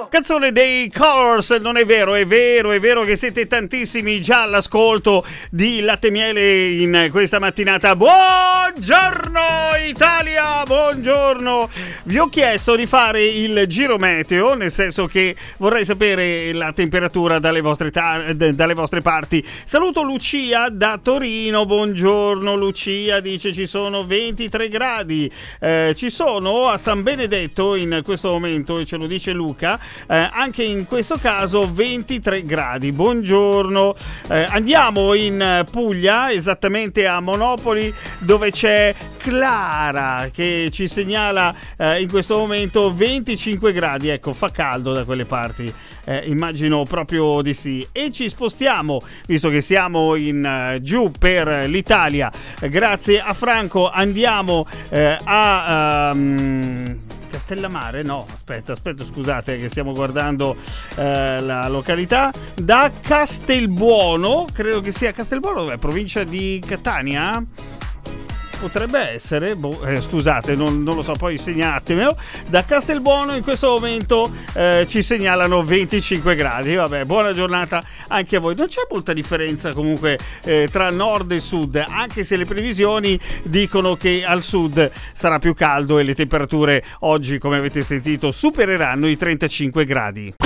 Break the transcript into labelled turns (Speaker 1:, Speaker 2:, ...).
Speaker 1: Canzone dei Colors, non è vero, è vero che siete tantissimi già all'ascolto di Latte e Miele in questa mattinata. Buongiorno Italia, buongiorno. Vi ho chiesto di fare il giro meteo, nel senso che vorrei sapere la temperatura dalle vostre parti. Saluto Lucia da Torino, buongiorno Lucia, dice ci sono 23 gradi, ci sono a San Benedetto in questo momento, e ce lo dice Luca, anche in questo caso 23 gradi. Buongiorno, andiamo in Puglia, esattamente a Monopoli, dove c'è Clara che ci segnala in questo momento 25 gradi. Ecco, fa caldo da quelle parti, immagino proprio di sì. E ci spostiamo, visto che siamo in giù per l'Italia, grazie a Franco andiamo a Castellammare? No, aspetta, scusate che stiamo guardando la località. Da Castelbuono, credo che sia Castelbuono, dov'è? Provincia di Catania? Potrebbe essere, scusate, non lo so, poi segnatemelo. Da Castelbuono in questo momento ci segnalano 25 gradi. Vabbè, buona giornata anche a voi. Non c'è molta differenza comunque tra nord e sud, anche se le previsioni dicono che al sud sarà più caldo e le temperature oggi, come avete sentito, supereranno i 35 gradi.